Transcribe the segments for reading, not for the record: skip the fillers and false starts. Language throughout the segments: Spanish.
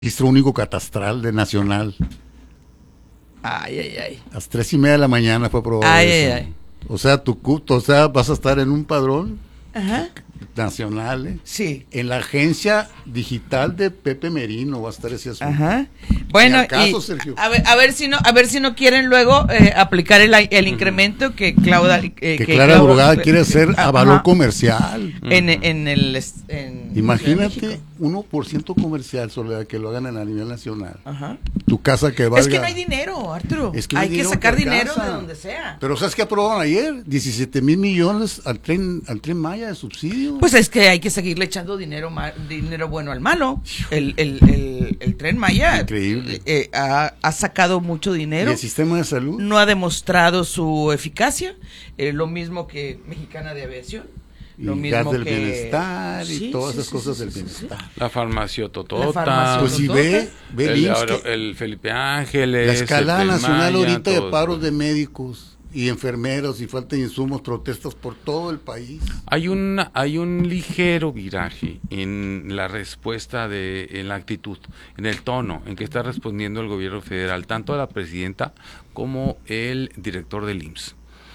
registro único catastral de Nacional. Ay, ay, ay. A las 3:30 de la mañana fue aprobado Ay, eso. ay, ay. O sea, vas a estar en un padrón Ajá. nacional, Sí. en la agencia digital de Pepe Merino va a estar ese asunto. Ajá. Bueno, Ni al caso, y Sergio. a ver si no quieren luego aplicar el incremento que Clara Brugada quiere hacer a valor ajá, comercial. en Imagínate, México. 1% comercial, Soledad, que lo hagan a nivel nacional. Ajá. Tu casa que valga. Es que no hay dinero, Arturo. Es que no hay que dinero sacar que dinero alcanza. de donde sea. Pero ¿sabes qué aprobaron ayer? 17,000 millones al tren Maya de subsidio. Pues es que hay que seguirle echando dinero bueno al malo. El Tren Maya Increíble. Ha sacado mucho ¿Y dinero. el sistema de salud? No ha demostrado su eficacia. Lo mismo que Mexicana de Aviación. Y Lo gas mismo del que bienestar y Sí, todas sí, esas sí, cosas sí, del sí, sí. bienestar. La farmaciototota. La farmaciototota. Pues si ve el IMSS, que el Felipe Ángeles. la escalada el Tren nacional Maya, ahorita de todos. paros de médicos y enfermeros y falta de insumos, protestas por todo el país. Hay un ligero viraje en la respuesta en la actitud, en el tono en que está respondiendo el gobierno federal, tanto a la presidenta como el director del IMSS.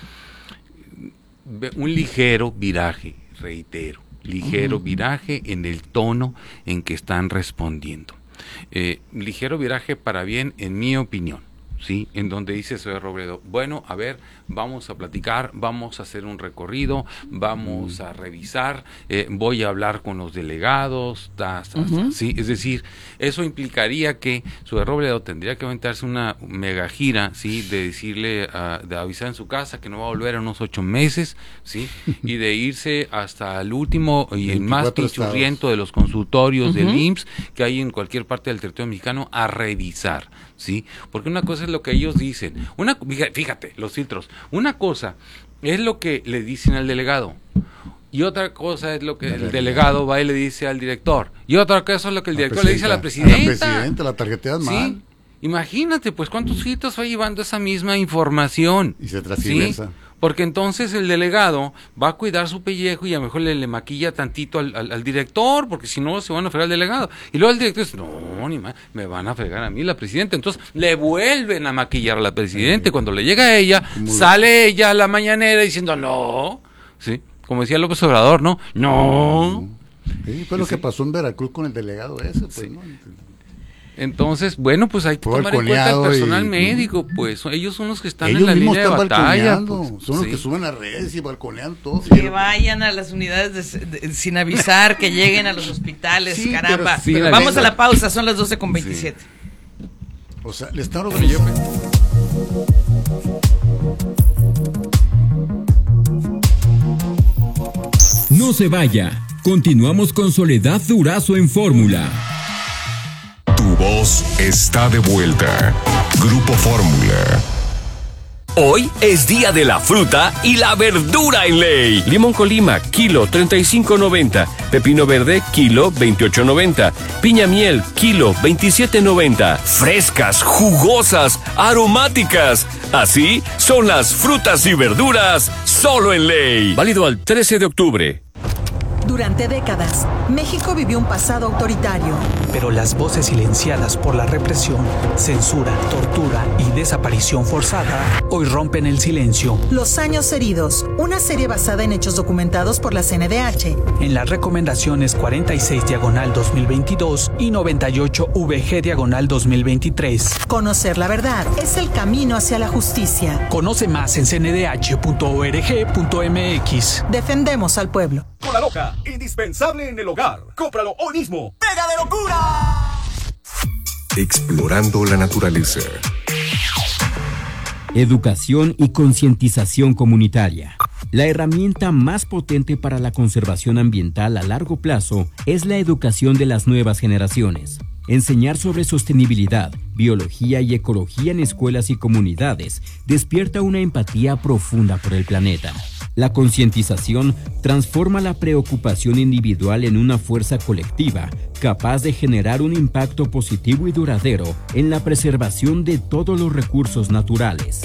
Un ligero viraje, reitero, ligero viraje en el tono en que están respondiendo. Ligero viraje para bien, en mi opinión, ¿sí? En donde dice Zoe Robledo, bueno, a ver, vamos a platicar, vamos a hacer un recorrido, vamos a revisar, voy a hablar con los delegados, ¿sí? Es decir, eso implicaría que Zoe Robledo tendría que aventarse una mega gira, ¿sí? De decirle, de avisar en su casa que no va a volver a unos 8 meses, ¿sí? Y de irse hasta el último y el más 24 pinchurriento de los consultorios del IMSS que hay en cualquier parte del territorio mexicano a revisar, ¿sí? Porque una cosa es lo que ellos dicen, fíjate, los filtros, una cosa es lo que le dicen al delegado y otra cosa es lo que el delegado va y le dice al director y otra cosa es lo que el director le dice a la presidenta. La tarjeteas ¿sí? mal Imagínate, pues, cuántos filtros va llevando esa misma información. y se transgiversa. ¿Sí? Porque entonces el delegado va a cuidar su pellejo y a lo mejor le maquilla tantito al director, porque si no se van a fregar al delegado. Y luego el director dice, no, ni más, me van a fregar a mí la presidenta. Entonces le vuelven a maquillar a la presidenta. Y cuando le llega a ella, sale ella a la mañanera diciendo, no, ¿sí? Como decía López Obrador, ¿no? No. Sí, fue lo que pasó en Veracruz con el delegado ese, pues, Sí. ¿no? Entonces, bueno, pues hay que Fue tomar en cuenta el balconeado personal y- médico, pues ellos son los que están Ellos en la mismos línea de están batalla. balconeando, Pues, son los sí. que suben a redes y balconean todo. Que vayan a las unidades sin avisar, que lleguen a los hospitales, Sí, caramba. pero sí, la Vamos neta. a la pausa, son las 12:27. O sea, le están organizando. No se vaya. Continuamos con Soledad Durazo en Fórmula. Tu voz está de vuelta. Grupo Fórmula. Hoy es día de la fruta y la verdura en ley. Limón Colima, kilo 35.90. Pepino verde, kilo 28.90. Piña miel, kilo 27.90. Frescas, jugosas, aromáticas. Así son las frutas y verduras solo en ley. Válido al 13 de octubre. Durante décadas, México vivió un pasado autoritario. Pero las voces silenciadas por la represión, censura, tortura y desaparición forzada hoy rompen el silencio. Los años heridos, una serie basada en hechos documentados por la CNDH. En las recomendaciones 46/2022 y 98/VG/2023. Conocer la verdad es el camino hacia la justicia. Conoce más en cndh.org.mx. Defendemos al pueblo. Cola Loca, indispensable en el hogar. Cómpralo hoy mismo. ¡Pega de locura! Explorando la naturaleza. Educación y concientización comunitaria. La herramienta más potente para la conservación ambiental a largo plazo es la educación de las nuevas generaciones. Enseñar sobre sostenibilidad, biología y ecología en escuelas y comunidades despierta una empatía profunda por el planeta. La concientización transforma la preocupación individual en una fuerza colectiva, capaz de generar un impacto positivo y duradero en la preservación de todos los recursos naturales.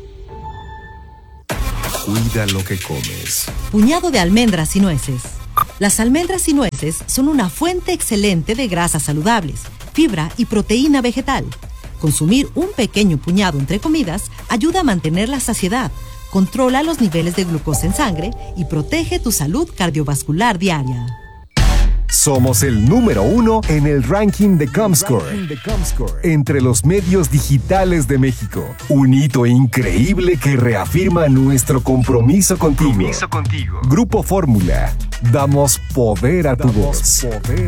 Cuida lo que comes. Puñado de almendras y nueces. Las almendras y nueces son una fuente excelente de grasas saludables, fibra y proteína vegetal. Consumir un pequeño puñado entre comidas ayuda a mantener la saciedad, controla los niveles de glucosa en sangre y protege tu salud cardiovascular diaria. Somos el número 1 en el ranking de Comscore, entre los medios digitales de México. Un hito increíble que reafirma nuestro compromiso contigo. Grupo Fórmula. Damos poder a tu voz.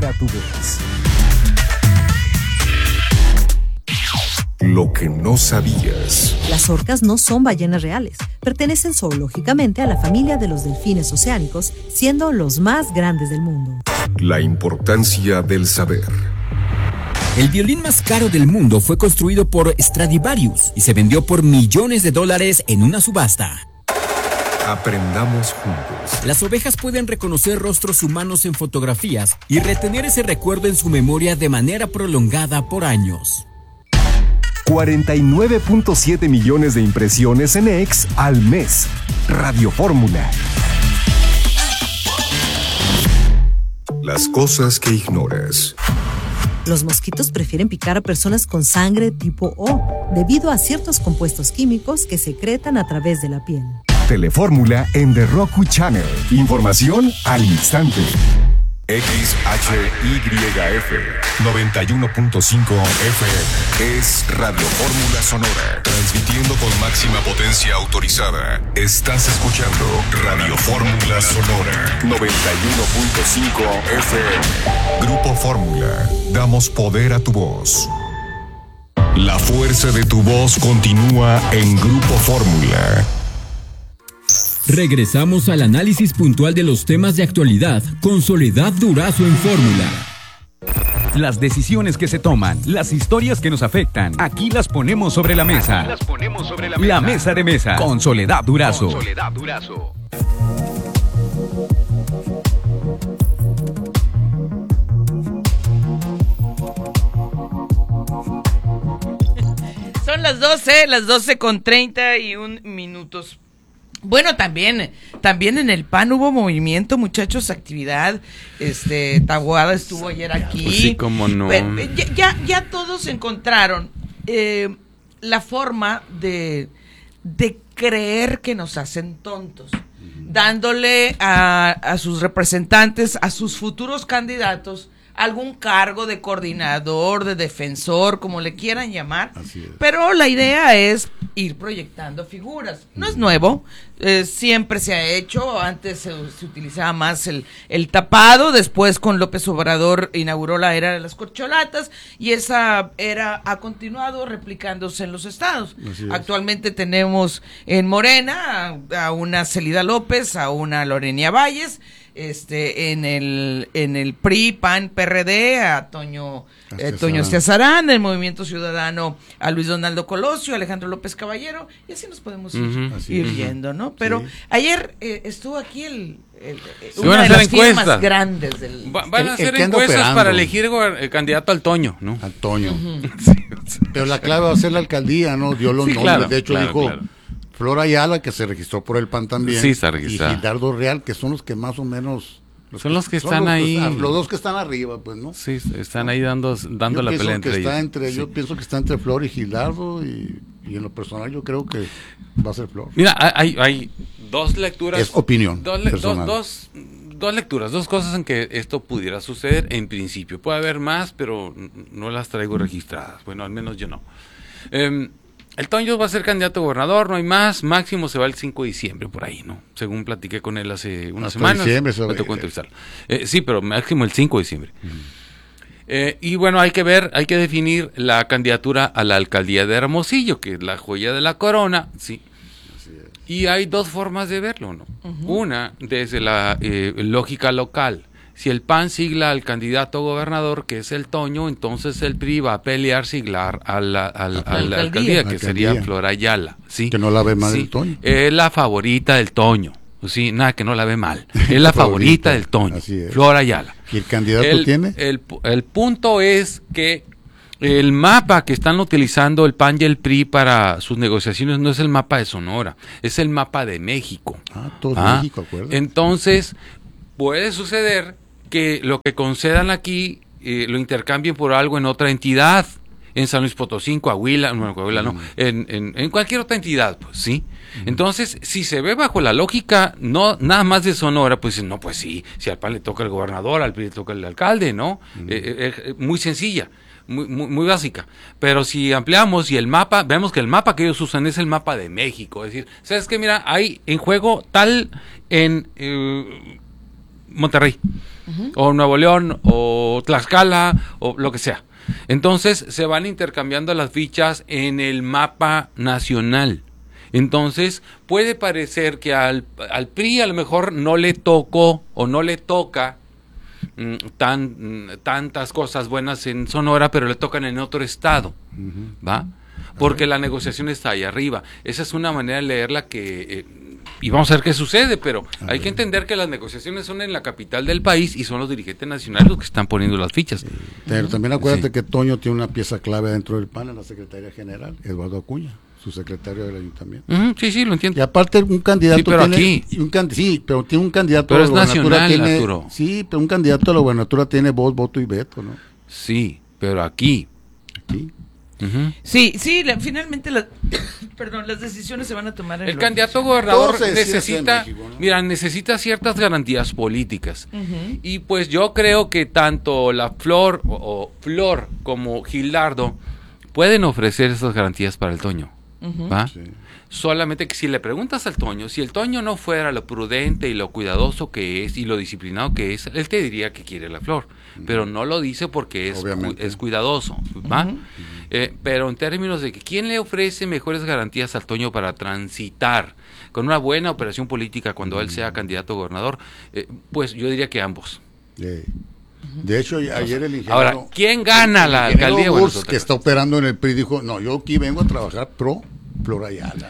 Lo que no sabías. Las orcas no son ballenas reales. Pertenecen zoológicamente a la familia de los delfines oceánicos, siendo los más grandes del mundo. La importancia del saber. El violín más caro del mundo fue construido por Stradivarius y se vendió por millones de dólares en una subasta. Aprendamos juntos. Las ovejas pueden reconocer rostros humanos en fotografías y retener ese recuerdo en su memoria de manera prolongada por años. 49.7 millones de impresiones en X al mes. Radio Fórmula. Las cosas que ignoras. Los mosquitos prefieren picar a personas con sangre tipo O, debido a ciertos compuestos químicos que secretan a través de la piel. Telefórmula en The Roku Channel. Información al instante. XHYF 91.5 FM es Radio Fórmula Sonora, transmitiendo con máxima potencia autorizada. Estás escuchando Radio Fórmula Sonora 91.5 FM. Grupo Fórmula, damos poder a tu voz. La fuerza de tu voz continúa en Grupo Fórmula. Regresamos al análisis puntual de los temas de actualidad con Soledad Durazo en Fórmula. Las decisiones que se toman, las historias que nos afectan, aquí las ponemos sobre la mesa. La mesa de mesa con Soledad Durazo. Son las 12:31. Bueno, también en el PAN hubo movimiento, muchachos, actividad. Taboada estuvo ayer aquí. Pues sí, cómo no. Ya todos encontraron la forma de creer que nos hacen tontos, dándole a sus representantes, a sus futuros candidatos, algún cargo de coordinador, de defensor, como le quieran llamar. Pero la idea es ir proyectando figuras. No es nuevo, siempre se ha hecho. Antes se utilizaba más el tapado, después con López Obrador inauguró la era de las corcholatas y esa era ha continuado replicándose en los estados. Actualmente tenemos en Morena a una Celida López, a una Lorena Valles, en el PRI, PAN, PRD, a Toño Estiazarán, el Movimiento Ciudadano a Luis Donaldo Colosio, Alejandro López Caballero, y así nos podemos ir viendo, ¿no? Pero ayer estuvo aquí una de las firmas más grandes del... Van a hacer encuestas para elegir el candidato al Toño, ¿no? Al Toño. Pero la clave va a ser la alcaldía, ¿no? Dio los nombres, claro, de hecho dijo... Claro. Flor Ayala, que se registró por el PAN también. Sí, está registrado. Y Gildardo Real, que son los que más o menos... Los que están ahí. Los dos que están arriba, pues, ¿no? Sí, están ahí dando la pelea entre ellos. Yo pienso que está entre Flor y Gildardo, y en lo personal yo creo que va a ser Flor. Mira, hay dos lecturas. Es opinión personal. Dos lecturas, dos cosas en que esto pudiera suceder en principio. Puede haber más, pero no las traigo registradas. Bueno, al menos yo no. El Toño va a ser candidato a gobernador, no hay más, máximo se va el 5 de diciembre, por ahí, ¿no? Según platiqué con él hace unas semanas. Me tocó entrevistarlo. Sí, pero máximo el 5 de diciembre. Y bueno, hay que definir la candidatura a la alcaldía de Hermosillo, que es la joya de la corona, sí. Y hay dos formas de verlo, ¿no? Una, desde la lógica local. Si el PAN sigla al candidato a gobernador, que es el Toño, entonces el PRI va a pelear siglar a la alcaldía, que sería Flor Ayala, ¿sí? Que no la ve mal el Toño. Es la favorita del Toño, sí, nada, que no la ve mal. Es la favorita del Toño, Flor Ayala. ¿Y el candidato tiene? El punto es que el mapa que están utilizando el PAN y el PRI para sus negociaciones no es el mapa de Sonora, es el mapa de México. Todo México, acuerdo. Entonces... puede suceder que lo que concedan aquí lo intercambien por algo en otra entidad, en San Luis Potosí, Coahuila, en cualquier otra entidad, pues sí. Entonces, si se ve bajo la lógica, no nada más de Sonora, pues no, pues sí, si al PAN le toca el gobernador, al PRI le toca el alcalde, ¿no? Muy sencilla, muy básica. Pero si ampliamos y el mapa, vemos que el mapa que ellos usan es el mapa de México, es decir, ¿sabes qué? Mira, hay en juego tal en Monterrey, o Nuevo León, o Tlaxcala, o lo que sea. Entonces se van intercambiando las fichas en el mapa nacional. Entonces puede parecer que al PRI a lo mejor no le tocó o no le toca tantas cosas buenas en Sonora, pero le tocan en otro estado, ¿va? Porque la negociación está ahí arriba. Esa es una manera de leerla que... y vamos a ver qué sucede, pero hay que entender que las negociaciones son en la capital del país y son los dirigentes nacionales los que están poniendo las fichas. Pero también acuérdate que Toño tiene una pieza clave dentro del PAN en la Secretaría General, Eduardo Acuña, su secretario del ayuntamiento. Sí, lo entiendo. Y aparte un candidato sí, pero tiene... Aquí. Pero tiene un candidato... Pero es nacional, Arturo. Sí, pero un candidato a la gubernatura tiene voz, voto y veto, ¿no? Sí, pero aquí. Sí, finalmente las decisiones se van a tomar en el candidato gobernador necesita, México, ¿no? mira, necesita ciertas garantías políticas. Y pues yo creo que tanto la Flor como Gildardo pueden ofrecer esas garantías para el Toño, ¿va? Sí. Solamente que si le preguntas al Toño, si el Toño no fuera lo prudente y lo cuidadoso que es y lo disciplinado que es, él te diría que quiere la Flor, pero no lo dice porque es cuidadoso, ¿va? Pero en términos de que quién le ofrece mejores garantías al Toño para transitar con una buena operación política cuando él sea candidato a gobernador, pues yo diría que ambos. De hecho, ayer el ingeniero... Ahora, ¿quién gana la alcaldía? Burs, que está operando en el PRI, dijo, no, yo aquí vengo a trabajar pro Flor Ayala.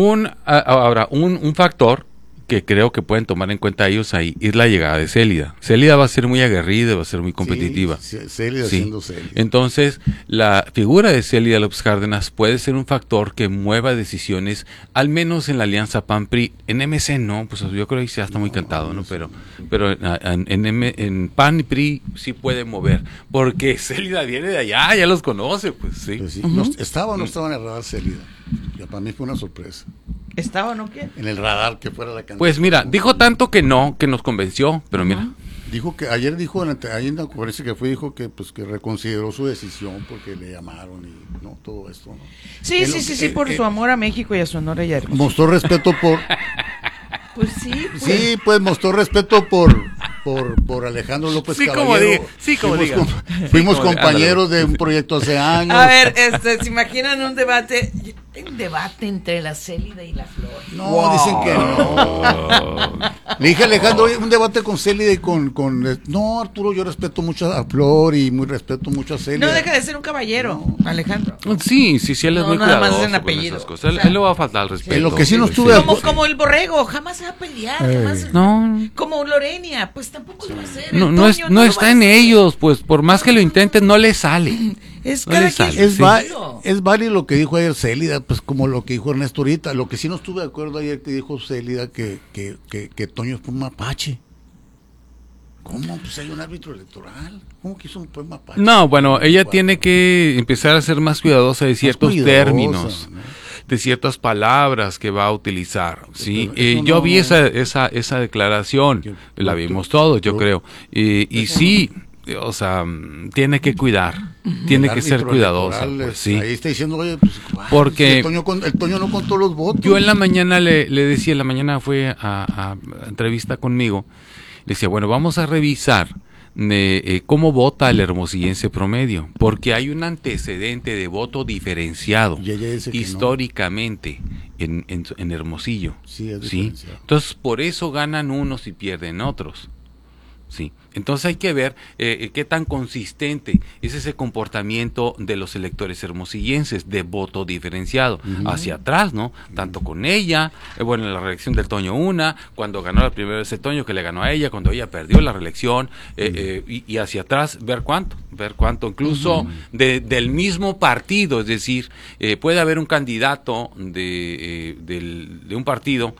Un factor que creo que pueden tomar en cuenta ellos ahí es la llegada de Célida. Célida va a ser muy aguerrida, va a ser muy competitiva. Célida siendo Célida. Entonces, la figura de Célida López Cárdenas puede ser un factor que mueva decisiones, al menos en la alianza PAN-PRI. En MC no, pues yo creo que ya está muy cantado, ¿no? Pero en PAN y PRI sí puede mover, porque Célida viene de allá, ya los conoce, pues sí. Pues sí. ¿Estaba o no estaba en el radar Célida? Ya para mí fue una sorpresa. ¿Estaba o no qué? En el radar que fuera la candidata. Pues mira, dijo tanto que no, que nos convenció, pero mira. Dijo que ayer dijo ahí en la conferencia que fue, dijo que pues que reconsideró su decisión porque le llamaron y no todo esto, ¿no? Sí, por su amor a México y a Sonora y a Hermosillo. Mostró respeto por Pues sí. Pues. Sí, pues mostró respeto por Alejandro López Caballero. Fuimos compañeros de un proyecto hace años. A ver, ¿se imaginan un debate entre la Célida y la Flor? No, dicen que no. Le dije a Alejandro, un debate con Célida y con no, Arturo, yo respeto mucho a Flor y respeto mucho a Célida. No deja de ser un caballero, Alejandro. Sí, él es muy cuidadoso más en apellido. Esas cosas. Él le va a faltar al respeto. En lo que sí no estuve como el borrego, jamás se va a pelear, jamás. No. Como Lorenia, pues tampoco lo va a hacer. No está en ellos, pues por más que lo intenten no le sale. Es válido lo que dijo ayer Célida, pues como lo que dijo Ernesto ahorita. Lo que sí no estuve de acuerdo ayer que dijo Célida que Toño fue un mapache. ¿Cómo? Pues hay un árbitro electoral. ¿Cómo que hizo un mapache? No, bueno, ella tiene que empezar a ser más cuidadosa de ciertos términos, ¿no? De ciertas palabras que va a utilizar. Sí, yo vi esa declaración, la vimos todos, yo creo. Y sí, o sea, tiene que cuidar, tiene que ser cuidadosa. Pues, sí. Ahí está diciendo, oye, pues, porque el Toño no contó los votos. Yo en la mañana le decía, en la mañana fue a entrevista conmigo, le decía, bueno, vamos a revisar cómo vota el hermosillense promedio, porque hay un antecedente de voto diferenciado históricamente en Hermosillo. Sí. Entonces, por eso ganan unos y pierden otros. Sí, Entonces hay que ver qué tan consistente es ese comportamiento de los electores hermosillenses de voto diferenciado hacia atrás, ¿no? Tanto con ella, en la reelección del Toño Una, cuando ganó la primera vez el Toño, que le ganó a ella, cuando ella perdió la reelección, y hacia atrás ver cuánto, incluso del mismo partido, es decir, puede haber un candidato de un partido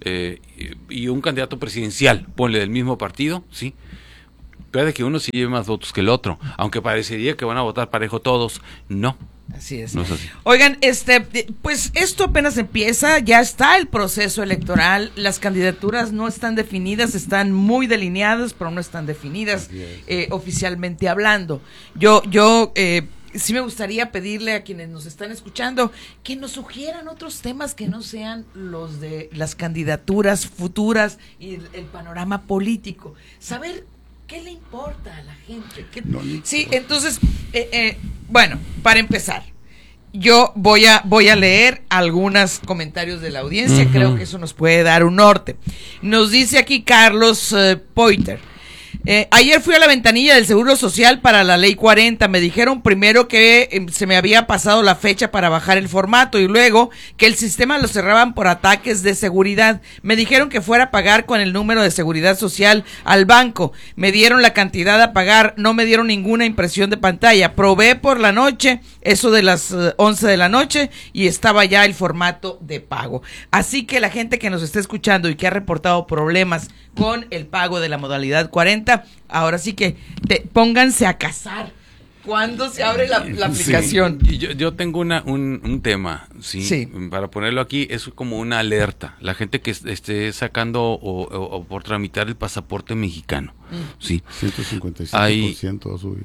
y un candidato presidencial, ponle del mismo partido, ¿sí? Puede que uno se lleve más votos que el otro, aunque parecería que van a votar parejo todos. No. Así es. No es así. Oigan, pues esto apenas empieza, ya está el proceso electoral, las candidaturas no están definidas, están muy delineadas, pero no están definidas oficialmente hablando. Yo sí me gustaría pedirle a quienes nos están escuchando que nos sugieran otros temas que no sean los de las candidaturas futuras y el panorama político. Saber ¿qué le importa a la gente? Sí, entonces, bueno, para empezar, yo voy a leer algunos comentarios de la audiencia, creo que eso nos puede dar un norte. Nos dice aquí Carlos Poiter. Ayer fui a la ventanilla del Seguro Social para la Ley 40, me dijeron primero que se me había pasado la fecha para bajar el formato y luego que el sistema lo cerraban por ataques de seguridad, me dijeron que fuera a pagar con el número de seguridad social al banco, me dieron la cantidad a pagar, no me dieron ninguna impresión de pantalla, probé por la noche, eso de las 11 de la noche y estaba ya el formato de pago, así que la gente que nos está escuchando y que ha reportado problemas con el pago de la modalidad 40, ahora sí que pónganse a cazar. ¿Cuándo se abre la aplicación? Sí. Yo tengo un tema, ¿sí? Para ponerlo aquí, es como una alerta. La gente que esté sacando o por tramitar el pasaporte mexicano, ¿sí? 157% va a subir.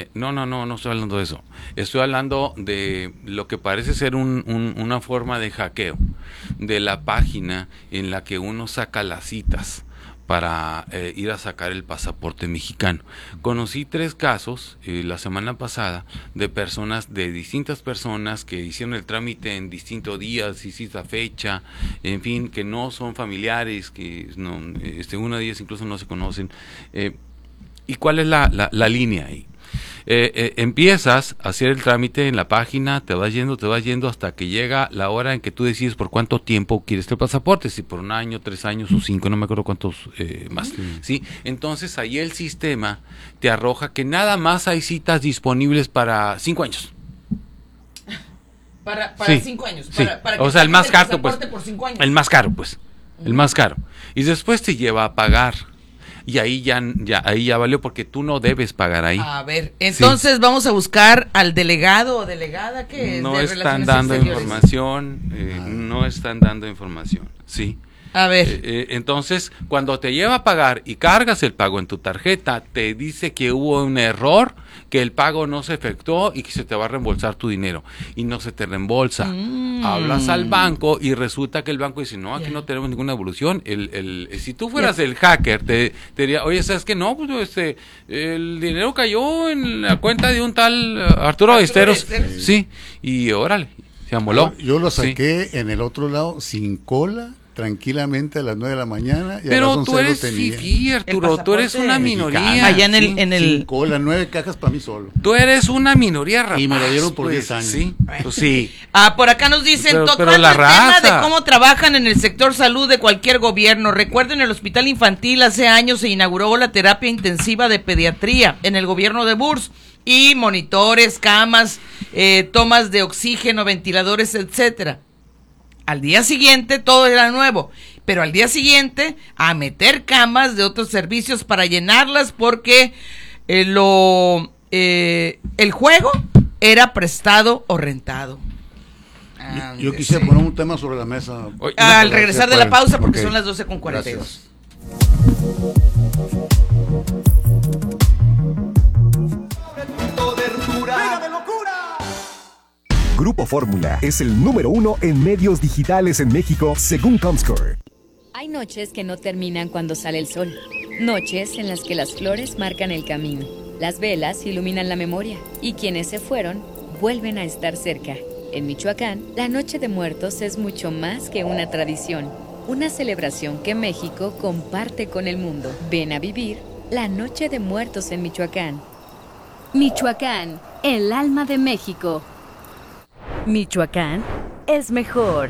No estoy hablando de eso. Estoy hablando de lo que parece ser una forma de hackeo de la página en la que uno saca las citas para ir a sacar el pasaporte mexicano. Conocí 3 casos la semana pasada de distintas personas que hicieron el trámite en distintos días, distinta fecha, en fin, que no son familiares, que no, una de ellas incluso no se conocen. ¿Y cuál es la línea ahí? Empiezas a hacer el trámite en la página, te vas yendo hasta que llega la hora en que tú decides por cuánto tiempo quieres el pasaporte, si por 1 año, 3 años o 5, no me acuerdo cuántos más, ¿sí? Entonces ahí el sistema te arroja que nada más hay citas disponibles para 5 años. Para 5 años. Sí. Para o sea, el más caro, pues. Por 5 años. El más caro, pues. El más caro. Y después te lleva a pagar. Y ahí ya valió porque tú no debes pagar ahí. A ver, entonces vamos a buscar al delegado o delegada que no están dando información, no están dando información, sí. A ver. Entonces, cuando te lleva a pagar y cargas el pago en tu tarjeta, te dice que hubo un error, que el pago no se efectuó y que se te va a reembolsar tu dinero. Y no se te reembolsa. Hablas al banco y resulta que el banco dice, no, aquí no tenemos ninguna evolución. Si tú fueras el hacker, te diría, oye, ¿sabes qué? No, pues el dinero cayó en la cuenta de un tal Arturo Ballesteros. Sí, y órale, se amoló. Yo lo saqué en el otro lado, sin cola, tranquilamente a las 9 de la mañana. Y pero a las 11 tú eres fifí, Arturo, tú eres una minoría. Allá en el... Sin cola, 9 cajas para mí solo. Tú eres una minoría, rapaz. Y me lo dieron por 10 años. Sí, pues sí. Por acá nos dicen, pero la tema de cómo trabajan en el sector salud de cualquier gobierno. Recuerden, el Hospital Infantil hace años se inauguró la terapia intensiva de pediatría en el gobierno de Burs. Y monitores, camas, tomas de oxígeno, ventiladores, etcétera. Al día siguiente todo era nuevo, pero al día siguiente a meter camas de otros servicios para llenarlas porque el juego era prestado o rentado. Yo quisiera poner un tema sobre la mesa. Al regresar de la pausa porque son las 12:42. Grupo Fórmula es el número 1 en medios digitales en México, según Comscore. Hay noches que no terminan cuando sale el sol. Noches en las que las flores marcan el camino. Las velas iluminan la memoria. Y quienes se fueron, vuelven a estar cerca. En Michoacán, la Noche de Muertos es mucho más que una tradición. Una celebración que México comparte con el mundo. Ven a vivir la Noche de Muertos en Michoacán. Michoacán, el alma de México. Michoacán es mejor.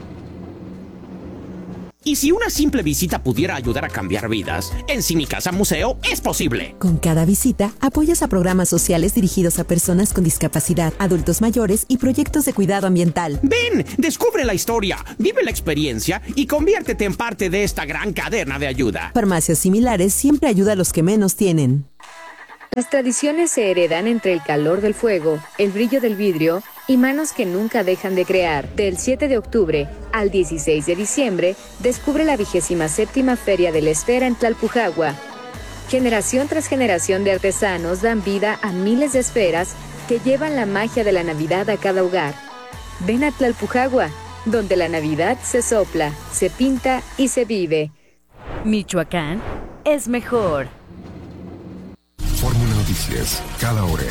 Y si una simple visita pudiera ayudar a cambiar vidas, en Si Mi Casa Museo es posible. Con cada visita, apoyas a programas sociales dirigidos a personas con discapacidad, adultos mayores y proyectos de cuidado ambiental. Ven, descubre la historia, vive la experiencia y conviértete en parte de esta gran cadena de ayuda. Farmacias Similares siempre ayuda a los que menos tienen. Las tradiciones se heredan entre el calor del fuego, el brillo del vidrio y manos que nunca dejan de crear. Del 7 de octubre al 16 de diciembre, descubre la 27ª Feria de la Esfera en Tlalpujagua. Generación tras generación de artesanos dan vida a miles de esferas que llevan la magia de la Navidad a cada hogar. Ven a Tlalpujagua, donde la Navidad se sopla, se pinta y se vive. Michoacán es mejor. Fórmula Noticias, cada hora.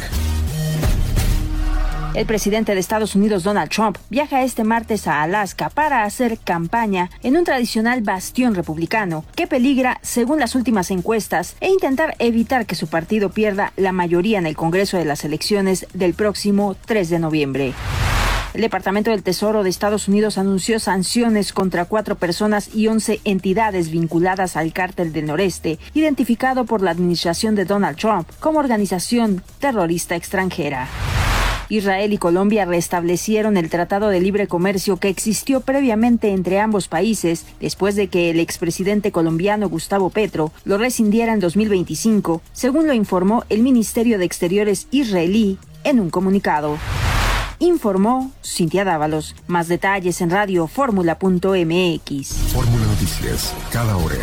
El presidente de Estados Unidos, Donald Trump, viaja este martes a Alaska para hacer campaña en un tradicional bastión republicano que peligra según las últimas encuestas e intentar evitar que su partido pierda la mayoría en el Congreso de las elecciones del próximo 3 de noviembre. El Departamento del Tesoro de Estados Unidos anunció sanciones contra 4 personas y 11 entidades vinculadas al Cártel del Noreste, identificado por la administración de Donald Trump como organización terrorista extranjera. Israel y Colombia restablecieron el Tratado de Libre Comercio que existió previamente entre ambos países después de que el expresidente colombiano Gustavo Petro lo rescindiera en 2025, según lo informó el Ministerio de Exteriores israelí en un comunicado. Informó Cintia Dávalos. Más detalles en radioformula.mx. Fórmula Noticias, cada hora.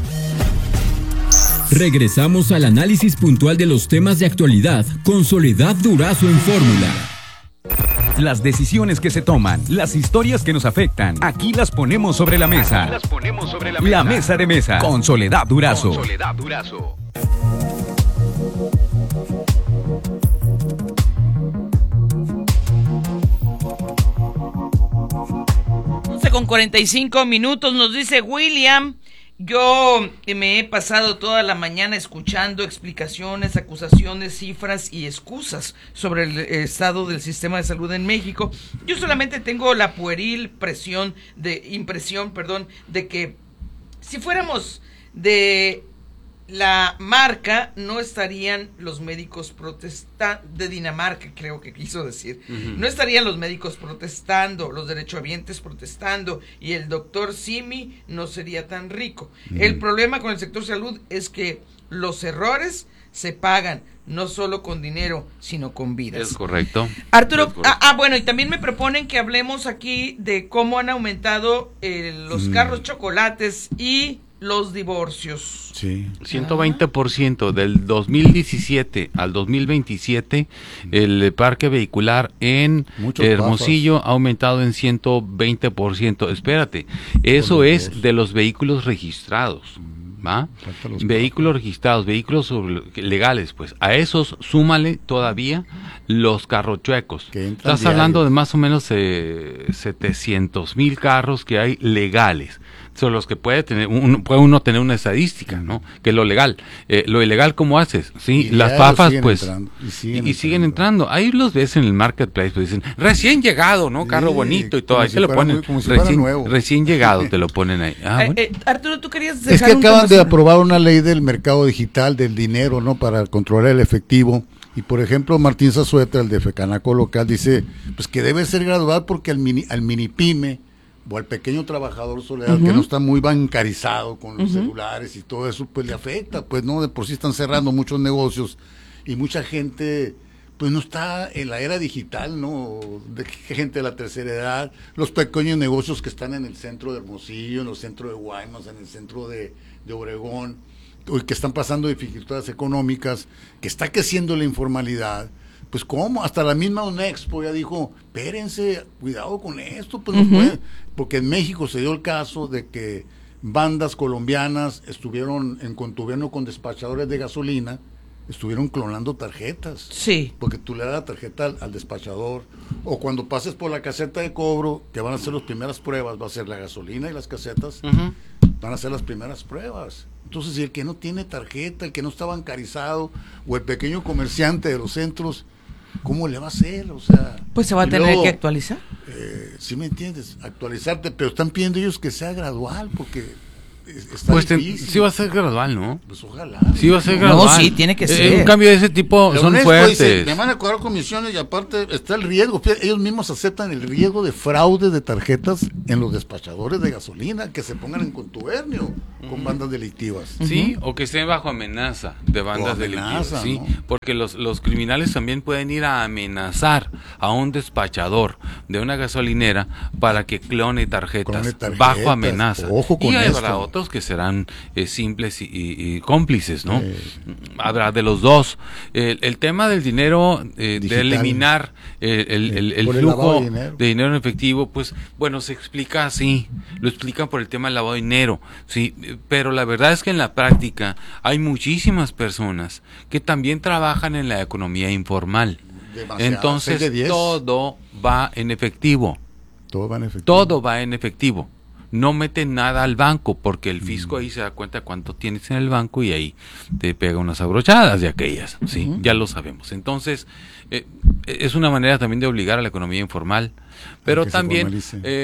Regresamos al análisis puntual de los temas de actualidad con Soledad Durazo en Fórmula. Las decisiones que se toman, las historias que nos afectan, aquí las ponemos sobre la mesa. La mesa de mesa con Soledad Durazo. 11:45 minutos, nos dice William. Yo me he pasado toda la mañana escuchando explicaciones, acusaciones, cifras y excusas sobre el estado del sistema de salud en México. Yo solamente tengo la pueril impresión de que si fuéramos de la marca, no estarían los médicos de Dinamarca, creo que quiso decir. No estarían los médicos protestando, los derechohabientes protestando, y el doctor Simi no sería tan rico. El problema con el sector salud es que los errores se pagan, no solo con dinero, sino con vidas. Es correcto. Arturo, bueno, y también me proponen que hablemos aquí de cómo han aumentado los carros chocolates y los divorcios. Sí. 120% del 2017 al 2027, el parque vehicular en Hermosillo ha aumentado en 120%. Espérate, eso es de los vehículos registrados. ¿Va? Vehículos registrados, vehículos legales, pues a esos súmale todavía los carrochuecos. Estás hablando de más o menos 700,000 carros que hay legales. Son los que puede uno tener una estadística, ¿no? Que es lo legal. Lo ilegal, ¿cómo haces? Sí, las pafas, pues, y siguen entrando. Ahí los ves en el marketplace, pues dicen, recién llegado, ¿no? Carro bonito y todo. Ahí te lo ponen, recién llegado, te lo ponen ahí. Bueno. Arturo, tú querías dejar. Es que acaban de aprobar una ley del mercado digital, del dinero, ¿no? Para controlar el efectivo. Y por ejemplo, Martín Zazueta, el de Fecanaco local, dice pues que debe ser gradual porque al mini pyme o al pequeño trabajador, Soledad, que no está muy bancarizado con los celulares y todo eso, pues le afecta, pues no, de por sí están cerrando muchos negocios y mucha gente pues no está en la era digital, ¿no? De gente de la tercera edad, los pequeños negocios que están en el centro de Hermosillo, en el centro de Guaymas, en el centro de Obregón, que están pasando dificultades económicas, que está creciendo la informalidad. Pues cómo, hasta la misma UNEXPO ya dijo, espérense, cuidado con esto, pues no puede, porque en México se dio el caso de que bandas colombianas estuvieron en contubernio con despachadores de gasolina, estuvieron clonando tarjetas. Sí. Porque tú le das la tarjeta al despachador, o cuando pases por la caseta de cobro, que van a hacer las primeras pruebas, va a ser la gasolina y las casetas, van a hacer las primeras pruebas. Entonces, si el que no tiene tarjeta, el que no está bancarizado, o el pequeño comerciante de los centros, ¿cómo le va a hacer? O sea, pues se va a tener que actualizar. ¿Sí me entiendes? Actualizarte, pero están pidiendo ellos que sea gradual, porque está pues difícil. Sí va a ser gradual, ¿no? Pues ojalá. Sí va a ser gradual. No, sí, tiene que ser. Un cambio de ese tipo Pero son Unesco fuertes. dice, me van a cobrar comisiones y aparte está el riesgo. Ellos mismos aceptan el riesgo de fraude de tarjetas en los despachadores de gasolina, que se pongan en contubernio con bandas delictivas. Sí, o que estén bajo amenaza de bandas delictivas. Sí, ¿no? Porque los criminales también pueden ir a amenazar a un despachador de una gasolinera para que clone tarjetas bajo amenaza. Ojo con y esto. habrá otros que serán simples y cómplices, ¿no? Habrá de los dos. El tema del dinero, de eliminar el flujo de dinero en efectivo, pues bueno, se explica así, lo explican por el tema del lavado de dinero, sí, pero la verdad es que en la práctica hay muchísimas personas que también trabajan en la economía informal. Entonces todo va en efectivo. Todo va en efectivo. Todo va en efectivo. No meten nada al banco porque el fisco ahí se da cuenta cuánto tienes en el banco y ahí te pega unas abrochadas de aquellas, sí, ya lo sabemos. Entonces, es una manera también de obligar a la economía informal, pero también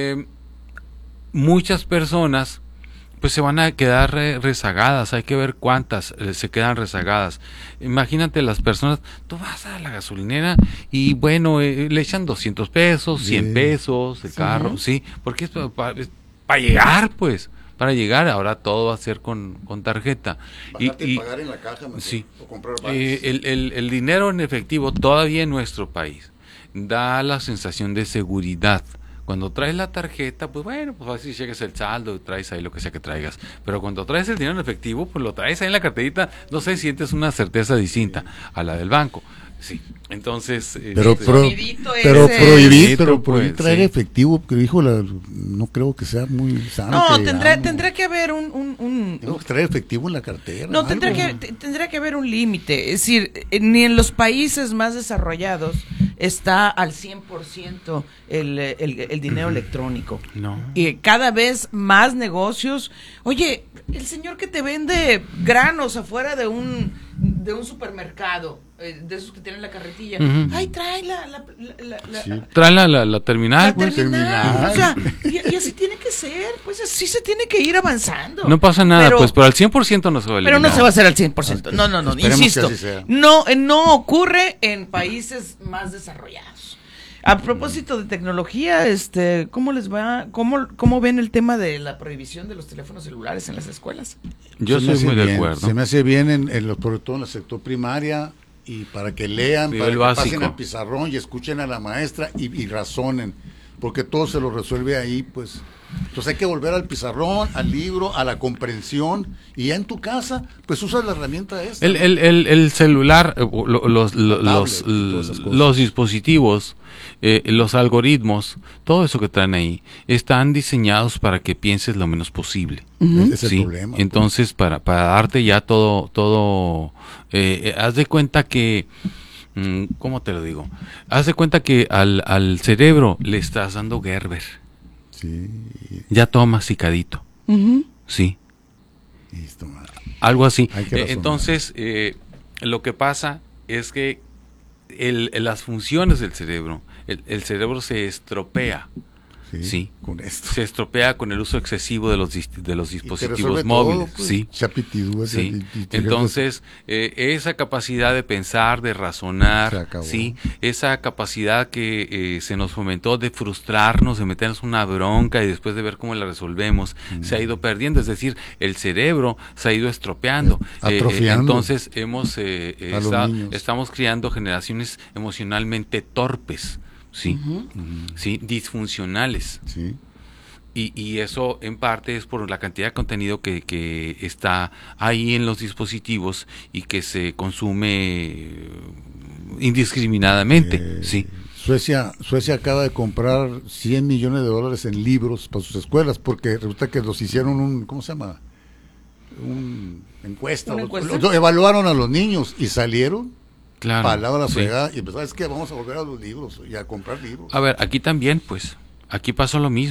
muchas personas pues se van a quedar rezagadas, hay que ver cuántas se quedan rezagadas. Imagínate las personas, tú vas a la gasolinera y bueno, le echan 200 pesos, 100 pesos el carro, sí, porque es para llegar, pues, para llegar, ahora todo va a ser con tarjeta. Y pagar en la caja, sí, o comprar el dinero en efectivo todavía en nuestro país da la sensación de seguridad. Cuando traes la tarjeta, pues bueno, pues así llegues el saldo, traes ahí lo que sea que traigas. Pero cuando traes el dinero en efectivo, pues lo traes ahí en la carterita, no sé, sientes una certeza distinta a la del banco. Sí, entonces... Pero prohibir traer efectivo, porque dijo, no creo que sea muy sano. No, tendrá que haber tengo que traer efectivo en la cartera. No, tendrá que haber un límite. Es decir, ni en los países más desarrollados está al 100% el dinero electrónico. No. Y cada vez más negocios. Oye, el señor que te vende granos afuera de un supermercado, de esos que tienen la carretilla, ay, trae trae la terminal, pues. Terminal. O sea, y así tiene que ser, pues así se tiene que ir avanzando. No pasa nada, pero al 100% no se va a eliminar. Pero no se va a hacer al 100%. No, insisto. No ocurre en países más desarrollados. A propósito de tecnología, ¿cómo les va? ¿Cómo ven el tema de la prohibición de los teléfonos celulares en las escuelas? Yo soy muy de acuerdo. Se me hace bien, sobre todo en el sector primaria, y para que lean, para que pasen al pizarrón y escuchen a la maestra y razonen, porque todo se lo resuelve ahí, pues. Entonces hay que volver al pizarrón, al libro, a la comprensión, y ya en tu casa, pues usas la herramienta esta. El celular, los dispositivos, los algoritmos, todo eso que traen ahí, están diseñados para que pienses lo menos posible. Ese es el problema. Entonces, para darte ya todo, haz de cuenta que, ¿cómo te lo digo? Haz de cuenta que al cerebro le estás dando Gerber. Sí. Ya todo masticadito. Sí. Listo, algo así. Entonces, lo que pasa es que las funciones del cerebro, el cerebro se estropea. Sí, con esto. Se estropea con el uso excesivo de los dispositivos móviles. Todo, pues, sí. Entonces, esa capacidad de pensar, de razonar, sí, esa capacidad que se nos fomentó de frustrarnos, de meternos una bronca y después de ver cómo la resolvemos, se ha ido perdiendo. Es decir, el cerebro se ha ido estropeando. Atrofiando. Entonces, estamos criando generaciones emocionalmente torpes. Sí, sí, disfuncionales. Sí. Y eso en parte es por la cantidad de contenido que está ahí en los dispositivos y que se consume indiscriminadamente. Sí. Suecia acaba de comprar $100 millones en libros para sus escuelas, porque resulta que los hicieron ¿cómo se llama? Encuesta. Evaluaron a los niños y salieron. Claro, palabra la fregada, y pues, ¿sabes qué? Vamos a volver a los libros y a comprar libros. A ver, aquí también, pues, aquí pasó lo mismo.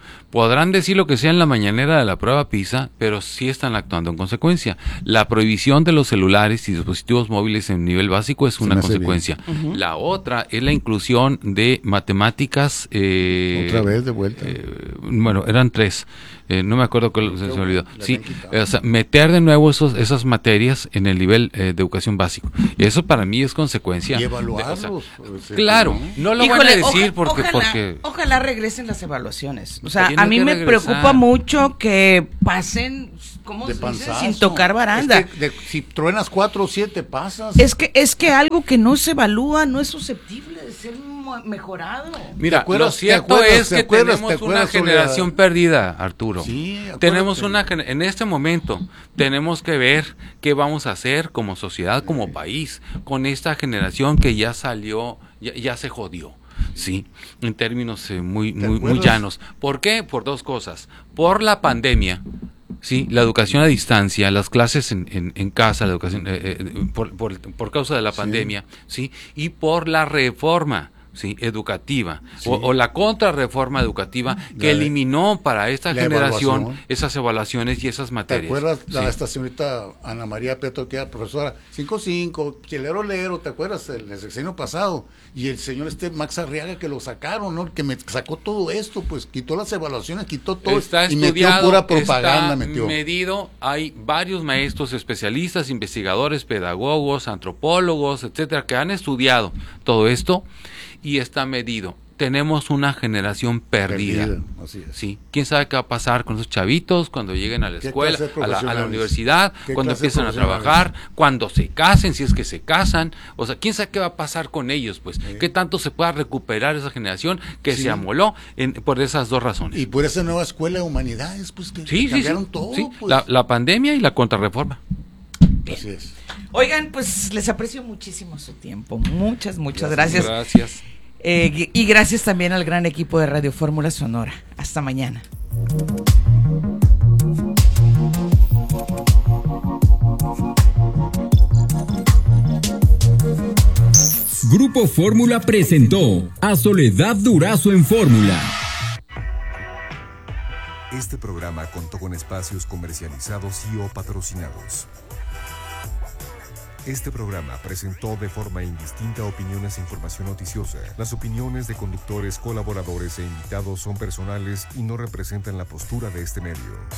Podrán decir lo que sea en la mañanera de la prueba PISA, pero sí están actuando en consecuencia. La prohibición de los celulares y dispositivos móviles en nivel básico es una consecuencia. La otra es la inclusión de matemáticas. Otra vez de vuelta. Bueno, eran 3. No me acuerdo que se me olvidó. Sí, o sea, meter de nuevo esas materias en el nivel de educación básico. Eso para mí es consecuencia. Y evaluarlos. Claro, no lo van a decir porque... Ojalá regresen las evaluaciones. O sea, a mí me preocupa mucho que pasen, ¿cómo se dice? Sin tocar baranda. Si truenas 4 o 7 pasas. Es que algo que no se evalúa no es susceptible de ser mejorado. Mira, lo cierto es que tenemos una generación perdida, Arturo. Sí, tenemos en este momento tenemos que ver qué vamos a hacer como sociedad, como país, con esta generación que ya salió, ya se jodió. Sí, en términos muy llanos. ¿Por qué? Por 2 cosas. Por la pandemia, sí, la educación a distancia, las clases en casa, la educación por causa de la pandemia, sí, y por la reforma, sí, educativa, sí, o la contrarreforma educativa que eliminó para esta generación esas evaluaciones y esas materias. ¿Te acuerdas esta señorita Ana María Peto, que era profesora 5-5, chilero lero, ¿te acuerdas? El sexenio pasado, y el señor Max Arriaga, que lo sacaron, ¿no? Que me sacó todo esto, pues quitó las evaluaciones, quitó todo y metió pura propaganda. Medido, hay varios maestros especialistas, investigadores, pedagogos, antropólogos, etcétera, que han estudiado todo esto. Y está medido. Tenemos una generación perdida. Así es. Sí. ¿Quién sabe qué va a pasar con esos chavitos cuando lleguen a la escuela, a la universidad, cuando empiezan a trabajar, cuando se casen, si es que se casan? O sea, ¿quién sabe qué va a pasar con ellos? Pues, ¿qué tanto se pueda recuperar esa generación que se amoló por esas 2 razones? Y por esa nueva escuela de humanidades, pues, que cambiaron todo. Sí. Pues. La pandemia y la contrarreforma. Bien. Así es. Oigan, pues les aprecio muchísimo su tiempo. Muchas gracias. Gracias. Y gracias también al gran equipo de Radio Fórmula Sonora. Hasta mañana. Grupo Fórmula presentó a Soledad Durazo en Fórmula. Este programa contó con espacios comercializados y o patrocinados. Este programa presentó de forma indistinta opiniones e información noticiosa. Las opiniones de conductores, colaboradores e invitados son personales y no representan la postura de este medio.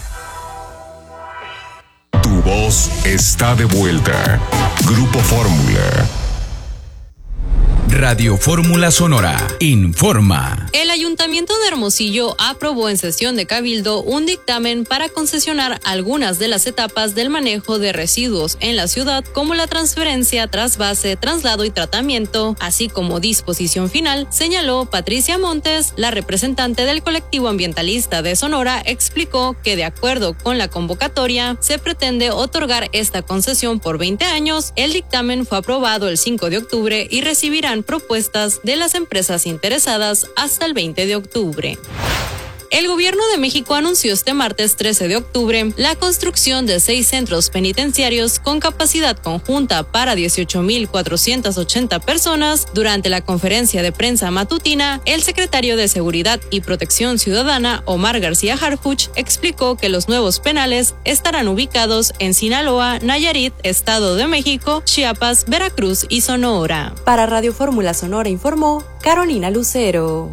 Tu voz está de vuelta. Grupo Fórmula. Radio Fórmula Sonora informa. El Ayuntamiento de Hermosillo aprobó en sesión de Cabildo un dictamen para concesionar algunas de las etapas del manejo de residuos en la ciudad, como la transferencia, trasvase, traslado y tratamiento, así como disposición final, señaló Patricia Montes. La representante del colectivo ambientalista de Sonora explicó que de acuerdo con la convocatoria se pretende otorgar esta concesión por 20 años. El dictamen fue aprobado el 5 de octubre y recibirán propuestas de las empresas interesadas hasta el 20 de octubre. El gobierno de México anunció este martes 13 de octubre la construcción de 6 centros penitenciarios con capacidad conjunta para 18,480 personas. Durante la conferencia de prensa matutina, el secretario de Seguridad y Protección Ciudadana, Omar García Harfuch, explicó que los nuevos penales estarán ubicados en Sinaloa, Nayarit, Estado de México, Chiapas, Veracruz y Sonora. Para Radio Fórmula Sonora informó Carolina Lucero.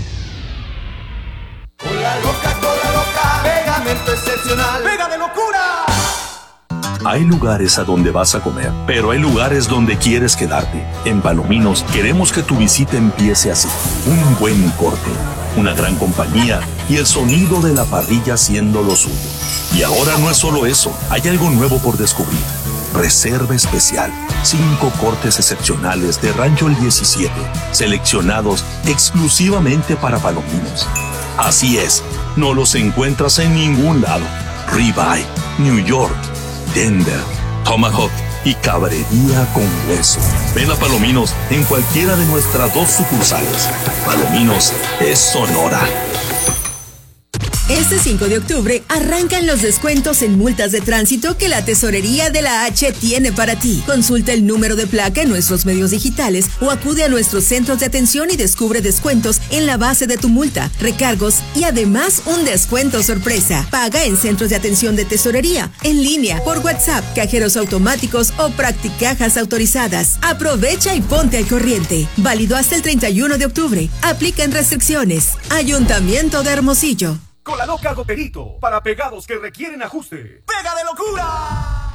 Cola loca, pegamento excepcional, pega de locura. Hay lugares a donde vas a comer, pero hay lugares donde quieres quedarte. En Palominos queremos que tu visita empiece así. Un buen corte, una gran compañía y el sonido de la parrilla siendo lo suyo. Y ahora no es solo eso, hay algo nuevo por descubrir. Reserva especial, 5 cortes excepcionales de Rancho El 17, seleccionados exclusivamente para Palominos. Así es, no los encuentras en ningún lado. Ribeye, New York, Denver, Tomahawk y cabrería con hueso. Ven a Palominos en cualquiera de nuestras 2 sucursales. Palominos es Sonora. Este 5 de octubre arrancan los descuentos en multas de tránsito que la Tesorería de la H tiene para ti. Consulta el número de placa en nuestros medios digitales o acude a nuestros centros de atención y descubre descuentos en la base de tu multa, recargos y además un descuento sorpresa. Paga en centros de atención de Tesorería, en línea, por WhatsApp, cajeros automáticos o practicajas autorizadas. Aprovecha y ponte al corriente. Válido hasta el 31 de octubre. Aplican restricciones. Ayuntamiento de Hermosillo. Con la loca Goterito, para pegados que requieren ajuste. ¡Pega de locura!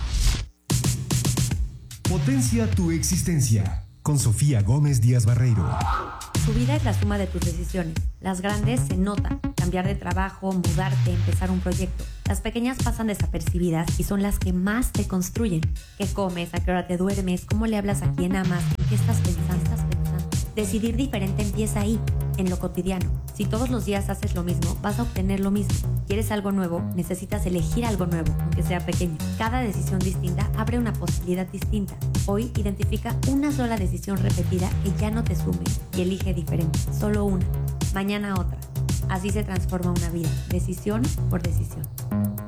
Potencia tu existencia. Con Sofía Gómez Díaz Barreiro. Tu vida es la suma de tus decisiones. Las grandes se notan. Cambiar de trabajo, mudarte, empezar un proyecto. Las pequeñas pasan desapercibidas y son las que más te construyen. ¿Qué comes? ¿A qué hora te duermes? ¿Cómo le hablas a quien amas? ¿En qué estás pensando? Decidir diferente empieza ahí, en lo cotidiano. Si todos los días haces lo mismo, vas a obtener lo mismo. ¿Quieres algo nuevo? Necesitas elegir algo nuevo, aunque sea pequeño. Cada decisión distinta abre una posibilidad distinta. Hoy identifica una sola decisión repetida que ya no te sume y elige diferente. Solo una. Mañana otra. Así se transforma una vida. Decisión por decisión.